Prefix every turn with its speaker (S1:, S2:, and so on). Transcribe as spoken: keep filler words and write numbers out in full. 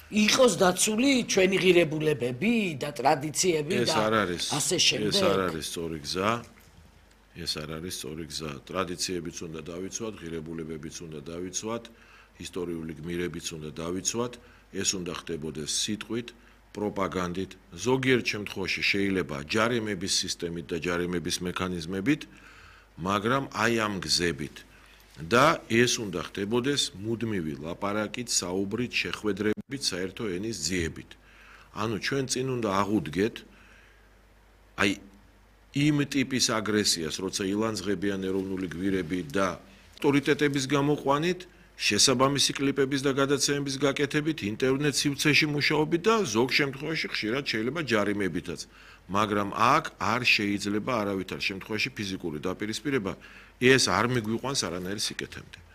S1: იყოს დაცული ჩვენი ღირებულებები და ტრადიციები და ასე შემდეგ.
S2: ეს არ არის სწორი გზა. ეს არ არის სწორი გზა. ტრადიციებიც უნდა დავიცვათ, ღირებულებებიც უნდა დავიცვათ, ისტორიული გმირებიც უნდა დავიცვათ. ეს უნდა ხდებოდეს სიტყვით, პროპაგანდით, ზოგიერთ შემთხვევაში შეიძლება ჯარიმების სისტემით და ჯარიმების მექანიზმებით, მაგრამ აი ამ გზებით. და ეს უნდა ხდებოდეს მუდმივი ლაპარაკით, საუბრით, შეხვედრებით, საერთო ენის ძიებით. ანუ ჩვენ წინ უნდა აღუდგეთ აი იმ ტიპის აგრესიას, როცა ილანძღებიან ეროვნული გვირები და ავტორიტეტების გამოყვანით, შესაბამისი კლიპების და გადაცემების გაკეთებით, ინტერნეტ სივრცეში მუშაობით და ზოგ შემთხვევაში ხშირად შეიძლება ჯარიმებითაც. მაგრამ აქ არ შეიძლება არავითარ შემთხვევაში ფიზიკური დაპირისპირება, ეს არ მიგვიყვანს არანაირ სიკეთემდე.